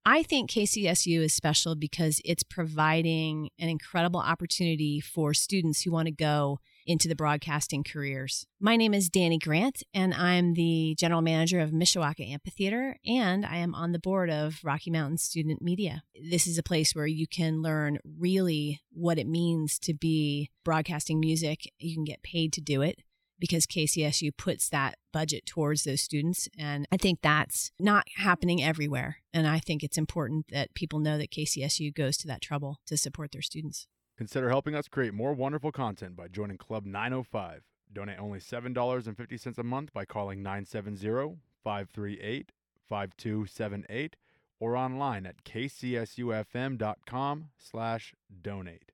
I think KCSU is special because it's providing an incredible opportunity for students who want to go into the broadcasting careers. My name is Danny Grant, and I'm the general manager of Mishawaka Amphitheater, and I am on the board of Rocky Mountain Student Media. This is a place where you can learn really what it means to be broadcasting music. You can get paid to do it, because KCSU puts that budget towards those students. And I think that's not happening everywhere. And I think it's important that people know that KCSU goes to that trouble to support their students. Consider helping us create more wonderful content by joining Club 905. Donate only $7.50 a month by calling 970-538-5278 or online at kcsufm.com/donate.